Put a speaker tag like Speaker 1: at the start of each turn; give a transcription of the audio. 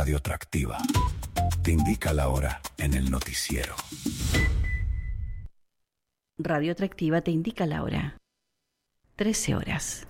Speaker 1: Radio Atractiva te indica la hora en el noticiero.
Speaker 2: Radio Atractiva te indica la hora. 13 horas.